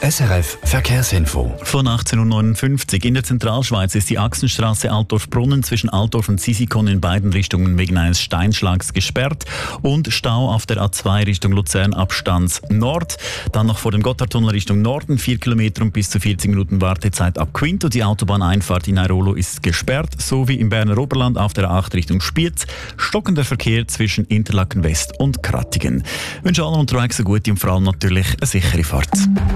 SRF Verkehrsinfo. Von 18:59 Uhr in der Zentralschweiz ist die Achsenstraße Altdorf-Brunnen zwischen Altdorf und Sisikon in beiden Richtungen wegen eines Steinschlags gesperrt und Stau auf der A2 Richtung Luzern Abstands Nord. Dann noch vor dem Gotthardtunnel Richtung Norden 4 Kilometer und bis zu 40 Minuten Wartezeit ab Quinto. Die Autobahneinfahrt in Airolo ist gesperrt, sowie im Berner Oberland auf der A8 Richtung Spiez stockender Verkehr zwischen Interlaken West und Krattigen. Ich wünsche allen unterwegs eine gute und vor allem natürlich eine sichere Fahrt.